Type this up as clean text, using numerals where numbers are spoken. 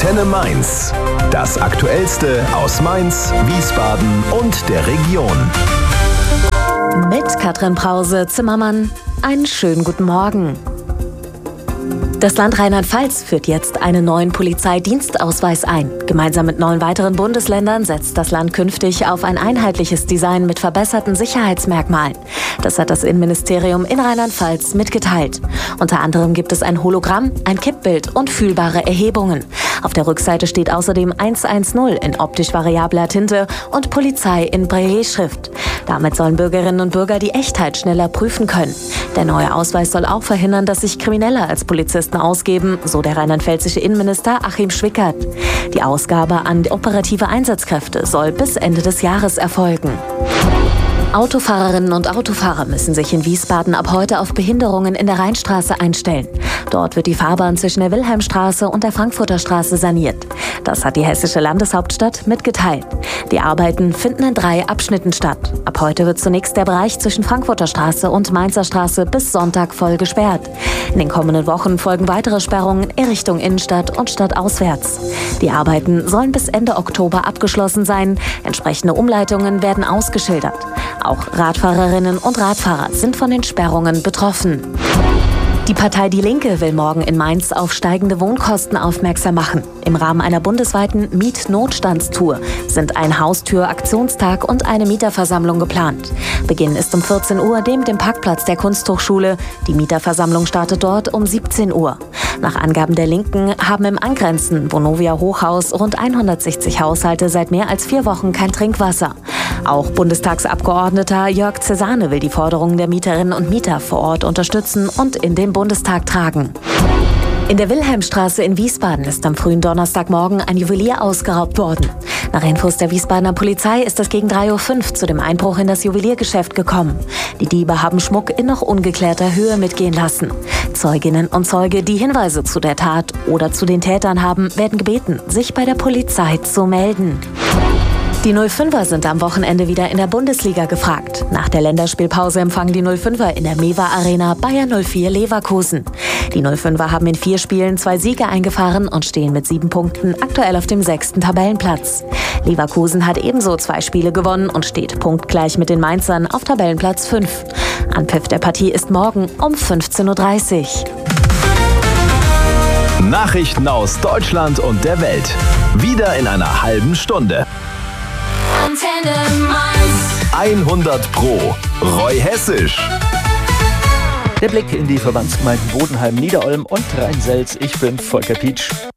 Antenne Mainz. Das Aktuellste aus Mainz, Wiesbaden und der Region. Mit Katrin Brause-Zimmermann. Einen schönen guten Morgen. Das Land Rheinland-Pfalz führt jetzt einen neuen Polizeidienstausweis ein. Gemeinsam mit 9 weiteren Bundesländern setzt das Land künftig auf ein einheitliches Design mit verbesserten Sicherheitsmerkmalen. Das hat das Innenministerium in Rheinland-Pfalz mitgeteilt. Unter anderem gibt es ein Hologramm, ein Kippbild und fühlbare Erhebungen. Auf der Rückseite steht außerdem 110 in optisch variabler Tinte und Polizei in Braille-Schrift. Damit sollen Bürgerinnen und Bürger die Echtheit schneller prüfen können. Der neue Ausweis soll auch verhindern, dass sich Kriminelle als Polizisten ausgeben, so der rheinland-pfälzische Innenminister Achim Schwickert. Die Ausgabe an operative Einsatzkräfte soll bis Ende des Jahres erfolgen. Autofahrerinnen und Autofahrer müssen sich in Wiesbaden ab heute auf Behinderungen in der Rheinstraße einstellen. Dort wird die Fahrbahn zwischen der Wilhelmstraße und der Frankfurter Straße saniert. Das hat die hessische Landeshauptstadt mitgeteilt. Die Arbeiten finden in 3 Abschnitten statt. Ab heute wird zunächst der Bereich zwischen Frankfurter Straße und Mainzer Straße bis Sonntag voll gesperrt. In den kommenden Wochen folgen weitere Sperrungen in Richtung Innenstadt und stadtauswärts. Die Arbeiten sollen bis Ende Oktober abgeschlossen sein. Entsprechende Umleitungen werden ausgeschildert. Auch Radfahrerinnen und Radfahrer sind von den Sperrungen betroffen. Die Partei Die Linke will morgen in Mainz auf steigende Wohnkosten aufmerksam machen. Im Rahmen einer bundesweiten Mietnotstandstour sind ein Haustür-Aktionstag und eine Mieterversammlung geplant. Beginn ist um 14 Uhr dem Parkplatz der Kunsthochschule. Die Mieterversammlung startet dort um 17 Uhr. Nach Angaben der Linken haben im angrenzenden Vonovia Hochhaus rund 160 Haushalte seit mehr als 4 Wochen kein Trinkwasser. Auch Bundestagsabgeordneter Jörg Cesane will die Forderungen der Mieterinnen und Mieter vor Ort unterstützen und in den Bundestag tragen. In der Wilhelmstraße in Wiesbaden ist am frühen Donnerstagmorgen ein Juwelier ausgeraubt worden. Nach Infos der Wiesbadener Polizei ist es gegen 3:05 Uhr zu dem Einbruch in das Juweliergeschäft gekommen. Die Diebe haben Schmuck in noch ungeklärter Höhe mitgehen lassen. Zeuginnen und Zeuge, die Hinweise zu der Tat oder zu den Tätern haben, werden gebeten, sich bei der Polizei zu melden. Die 05er sind am Wochenende wieder in der Bundesliga gefragt. Nach der Länderspielpause empfangen die 05er in der Mewa Arena Bayer 04 Leverkusen. Die 05er haben in 4 Spielen 2 Siege eingefahren und stehen mit 7 Punkten aktuell auf dem 6. Tabellenplatz. Leverkusen hat ebenso 2 Spiele gewonnen und steht punktgleich mit den Mainzern auf Tabellenplatz 5. Anpfiff der Partie ist morgen um 15:30 Uhr. Nachrichten aus Deutschland und der Welt. Wieder in einer halben Stunde. Antenne Mainz. 100 Pro. Roy Hessisch. Der Blick in die Verbandsgemeinden Bodenheim, Niederolm und Rheinselz. Ich bin Volker Pietsch.